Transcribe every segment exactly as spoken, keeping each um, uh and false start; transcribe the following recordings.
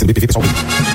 B P V pessoal.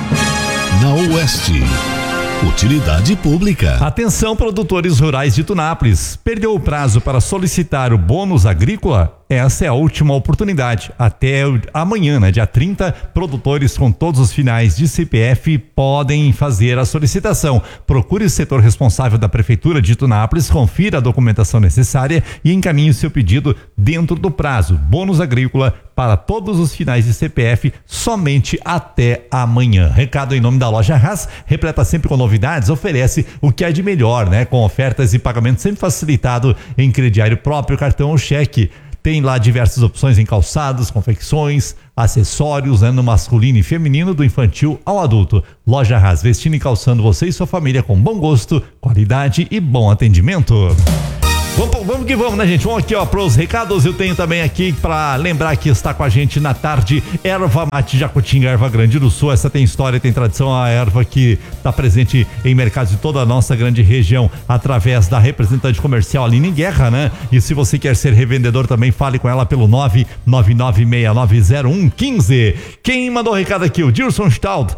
Na Oeste, utilidade pública. Atenção, produtores rurais de Tunápolis. Perdeu o prazo para solicitar o bônus agrícola? Essa é a última oportunidade. Até amanhã, né, dia trinta, produtores com todos os finais de C P F podem fazer a solicitação. Procure o setor responsável da Prefeitura de Tunápolis, confira a documentação necessária e encaminhe o seu pedido dentro do prazo. Bônus agrícola para todos os finais de C P F somente até amanhã. Recado em nome da loja Haas, repleta sempre com novidades, oferece o que é de melhor, né? Com ofertas e pagamento sempre facilitado em crediário próprio, cartão ou cheque. Tem lá diversas opções em calçados, confecções, acessórios, né, no masculino e feminino, do infantil ao adulto. Loja Haas, vestindo e calçando você e sua família com bom gosto, qualidade e bom atendimento. Vamos, vamos que vamos, né, gente? Vamos aqui, ó, pros recados. Eu tenho também aqui para lembrar que está com a gente na tarde Erva Mate Jacutinga, Erva Grande do Sul. Essa tem história, tem tradição, a erva que está presente em mercados de toda a nossa grande região através da representante comercial Aline Guerra, né? E se você quer ser revendedor também, fale com ela pelo nove nove nove seis nove zero um um cinco. Quem mandou o recado aqui? O Dilson Stout,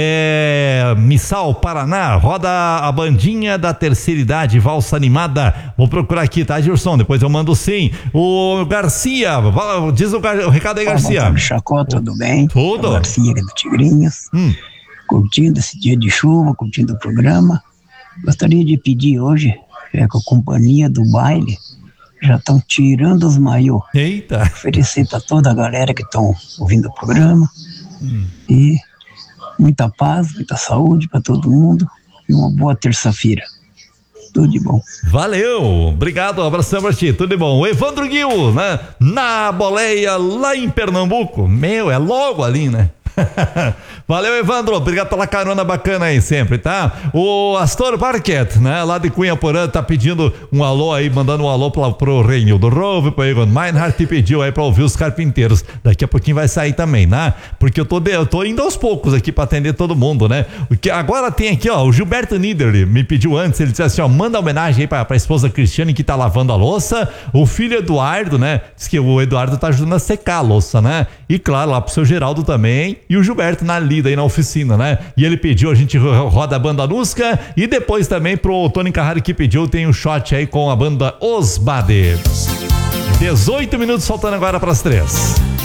é, Missal, Paraná, roda a bandinha da terceira idade, valsa animada. Vou procurar aqui, tá, Gilson? Depois eu mando sim. O Garcia, diz o, o recado aí, Garcia. Olá, Chacó, tudo bem? Tudo. O Garcia aqui do Tigrinhos. Hum. Curtindo esse dia de chuva, curtindo o programa. Gostaria de pedir hoje, é, com a companhia do baile, já estão tirando os maiô. Eita. Oferecer para toda a galera que estão ouvindo o programa. Hum. E muita paz, muita saúde para todo mundo. E uma boa terça-feira. Tudo de bom. Valeu, obrigado, abração pra ti, tudo de bom. O Evandro Guil, né? Na Boleia, lá em Pernambuco. Meu, é logo ali, né? Valeu, Evandro, obrigado pela carona bacana aí sempre, tá? O Astor Barquet, né, lá de Cunha Porã, tá pedindo um alô aí, mandando um alô pro, pro Reinildo Rove, pro Egon Meinhardt, e pediu aí pra ouvir os carpinteiros. Daqui a pouquinho vai sair também, né? Porque eu tô, de, eu tô indo aos poucos aqui pra atender todo mundo, né? O que agora tem aqui, ó, o Gilberto Niederli me pediu antes, ele disse assim, ó, manda homenagem aí pra, pra esposa Cristiane que tá lavando a louça, o filho Eduardo, né? Diz que o Eduardo tá ajudando a secar a louça, né? E claro, lá pro seu Geraldo também, e o Gilberto na lida aí na oficina, né? E ele pediu, a gente roda a banda Nusca, e depois também pro Tony Carrari que pediu, tem um shot aí com a banda Osbade. dezoito minutos faltando agora para as três.